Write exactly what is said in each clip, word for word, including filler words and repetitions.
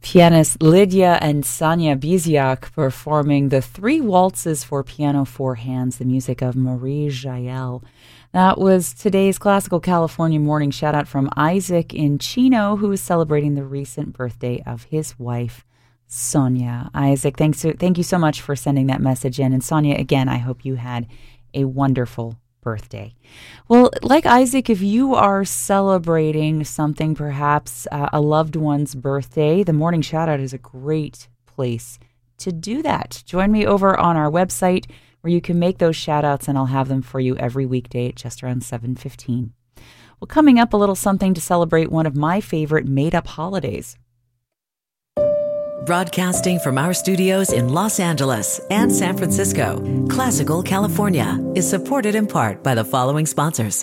Pianists Lydia and Sanya Biziak performing the three waltzes for piano, four hands, the music of Marie Jael. That was today's Classical California morning shout out from Isaac in Chino, who is celebrating the recent birthday of his wife, Sonia. Isaac, thanks, thank you so much for sending that message in. And Sonia, again, I hope you had a wonderful birthday. Well, like Isaac, if you are celebrating something, perhaps uh, a loved one's birthday, the morning shout out is a great place to do that. Join me over on our website where you can make those shout outs, and I'll have them for you every weekday at just around seven fifteen. Well, coming up, a little something to celebrate one of my favorite made-up holidays. Broadcasting from our studios in Los Angeles and San Francisco, Classical California is supported in part by the following sponsors.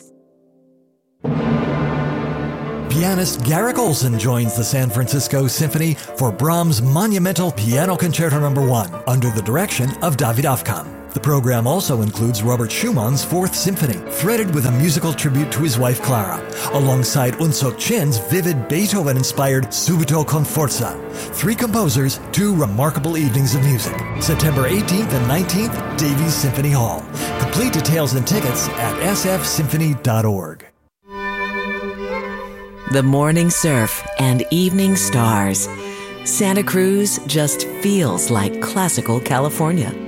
Pianist Garrick Olson joins the San Francisco Symphony for Brahms' monumental Piano Concerto Number One under the direction of David Afkam. The program also includes Robert Schumann's Fourth Symphony, threaded with a musical tribute to his wife Clara, alongside Unsuk Chin's vivid Beethoven-inspired Subito con Forza. Three composers, two remarkable evenings of music. September eighteenth and nineteenth, Davies Symphony Hall. Complete details and tickets at s f symphony dot org. The morning surf and evening stars. Santa Cruz just feels like Classical California.